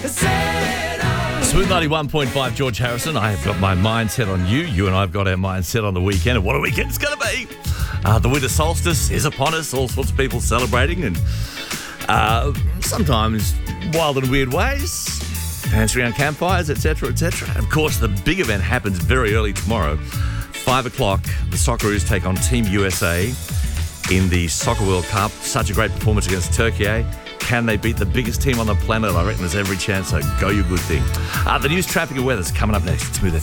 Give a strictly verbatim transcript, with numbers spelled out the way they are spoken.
Smooth ninety-one point five, George Harrison. I have got my mind set on you. You and I have got our mind set on the weekend. And what a weekend it's going to be. Uh, the winter solstice is upon us. All sorts of people celebrating and uh, sometimes wild and weird ways. Dancing around campfires, et cetera, et cetera. Of course, the big event happens very early tomorrow. Five o'clock, the Socceroos take on Team U S A in the Soccer World Cup. Such a great performance against Turkey, eh? Can they beat the biggest team on the planet? I reckon there's every chance, so go your good thing. Uh, the news, traffic and weather's coming up next. Smooth F M.